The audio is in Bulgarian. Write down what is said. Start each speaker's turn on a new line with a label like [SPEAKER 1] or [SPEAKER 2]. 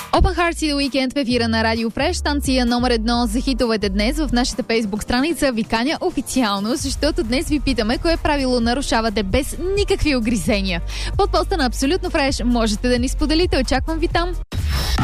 [SPEAKER 1] Open Hearts и The Weekend в ефира на Радио Фреш, станция номер 1 за хитовете днес в нашата фейсбук страница ви каня официално, защото днес ви питаме кое правило нарушавате без никакви огризения. Под поста на Абсолютно Фреш можете да ни споделите, очаквам ви там.